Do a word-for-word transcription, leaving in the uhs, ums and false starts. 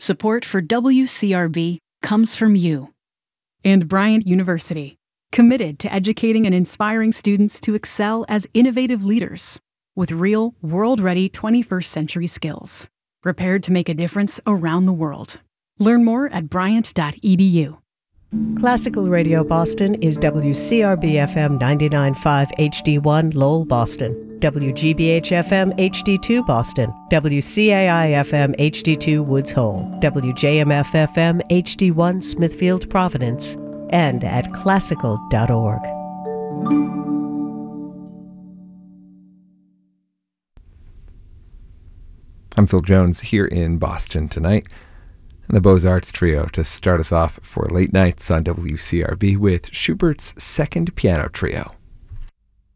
Support for W C R B comes from you. And Bryant University, committed to educating and inspiring students to excel as innovative leaders with real, world-ready twenty-first century skills, prepared to make a difference around the world. Learn more at bryant dot e d u. Classical Radio Boston is W C R B F M ninety-nine point five H D one Lowell, Boston, W G B H F M H D two Boston, W C A I F M H D two Woods Hole, W J M F F M H D one Smithfield, Providence, and at classical dot org. I'm Phil Jones here in Boston tonight. And the Beaux-Arts Trio to start us off for late nights on W C R B with Schubert's Second Piano Trio.